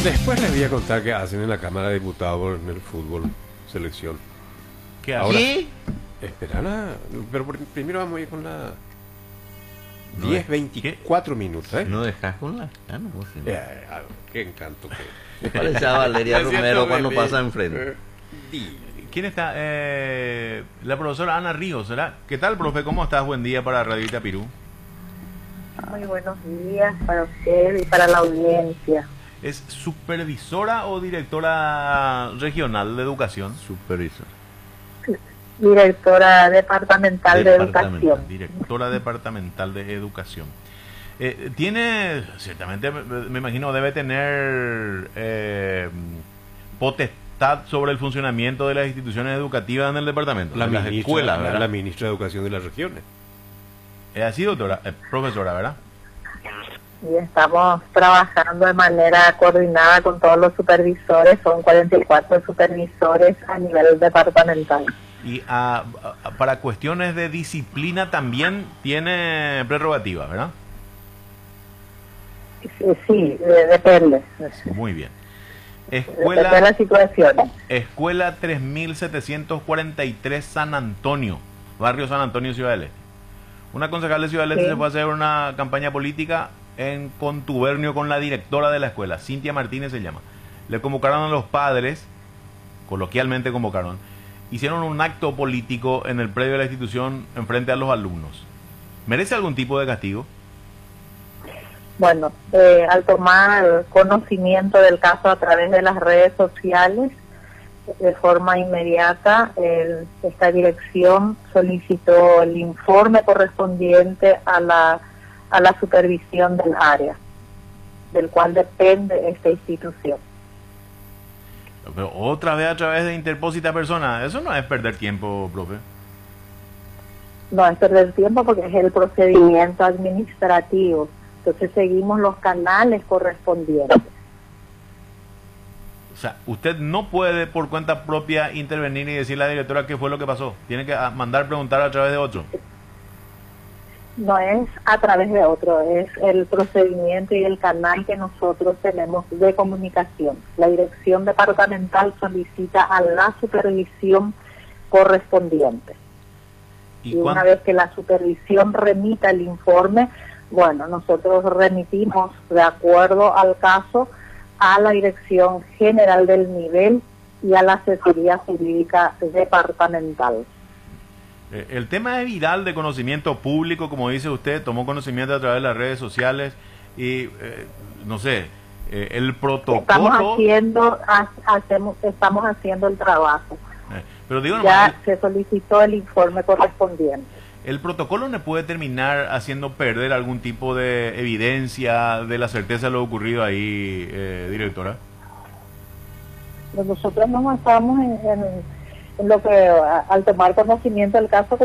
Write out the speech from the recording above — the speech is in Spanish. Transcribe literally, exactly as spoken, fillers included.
Después les voy a contar qué hacen en la Cámara de Diputados en el fútbol, selección. ¿Qué Ahora, hace? esperan a... Pero por- primero vamos a ir con la... No diez es- veinticuatro minutos, ¿eh? No dejas con la... Ah, no, pues, sí. Eh, ah, qué encanto que... Me parece a Valeria Es cierto, Romero cuando bebé. pasa enfrente. Eh, di- ¿Quién está? Eh, la profesora Ana Ríos, ¿será? ¿Qué tal, profe? ¿Cómo estás? Buen día para Radio Itapirú. Muy buenos días para usted y para la audiencia. ¿Es supervisora o directora regional de educación? Supervisor. Directora departamental de Departamental, educación. Directora departamental de educación. Eh, tiene, ciertamente, me, me imagino, debe tener eh, potestad sobre el funcionamiento de las instituciones educativas en el departamento, La de las ministra, escuelas, la, ¿verdad? la ministra de Educación de las regiones. Es así, doctora, eh, profesora, ¿verdad? Y estamos trabajando de manera coordinada con todos los supervisores, son cuarenta y cuatro supervisores a nivel departamental. Y ah, ah, para cuestiones de disciplina también tiene prerrogativa, ¿verdad? Sí, sí, eh, depende. Muy bien. Depende de Escuela, la situación. Escuela tres mil setecientos cuarenta y tres San Antonio, barrio San Antonio, Ciudad del Este. Una concejal de Ciudad del Este Sí. se fue a hacer una campaña política en contubernio con la directora de la escuela, Cintia Martínez se llama. Le convocaron a los padres, coloquialmente convocaron, hicieron un acto político en el predio de la institución en frente a los alumnos. ¿Merece algún tipo de castigo? Bueno, eh, al tomar conocimiento del caso a través de las redes sociales, de forma inmediata, el- esta dirección solicitó el informe correspondiente a la, a la supervisión del área, del cual depende esta institución. Pero otra vez a través de interpósita persona, eso no es perder tiempo, profe. No es perder tiempo porque es el procedimiento administrativo. Entonces seguimos los canales correspondientes. O sea, usted no puede por cuenta propia intervenir y decirle a la directora qué fue lo que pasó. Tiene que ah, mandar preguntar a través de otro. No es a través de otro, es el procedimiento y el canal que nosotros tenemos de comunicación. La dirección departamental solicita a la supervisión correspondiente. ¿Y Y una cuán- vez que la supervisión remita el informe, bueno, nosotros remitimos de acuerdo al caso a la Dirección General del Nivel y a la Asesoría Jurídica Departamental. eh, el tema es viral de conocimiento público, como dice usted, tomó conocimiento a través de las redes sociales y, eh, no sé, eh, el Estamos protocolo... haciendo, ha- hacemos, estamos haciendo el trabajo. eh, pero digo nomás, Ya se solicitó el informe correspondiente. el, el protocolo no puede terminar haciendo perder algún tipo de evidencia de la certeza de lo ocurrido ahí, eh, directora. Nosotros no estamos en, en- en lo que, a- al tomar conocimiento del caso,